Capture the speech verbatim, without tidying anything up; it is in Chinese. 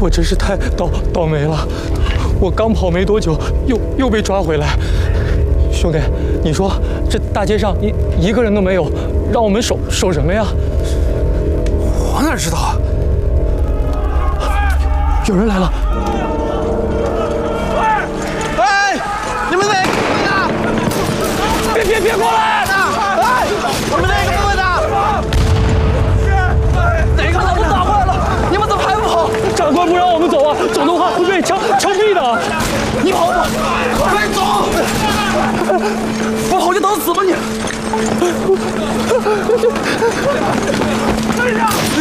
我真是太倒倒霉了，我刚跑没多久，又又被抓回来。兄弟，你说这大街上一一个人都没有，让我们守守什么呀？ 我哪知道啊！ 有人来了！ 哎，你们哪个部队的？ 别别别过来！ 哎，你们哪个部队的？哪个部队打过来了？你们怎么还不跑？ 长官不让我们走啊，走的话会被枪枪毙的。 你跑不？快走！不跑就等死吧你！